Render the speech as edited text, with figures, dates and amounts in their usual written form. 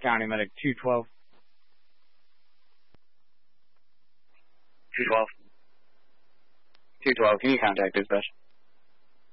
County Medic 212. 212. 212, can you contact dispatch?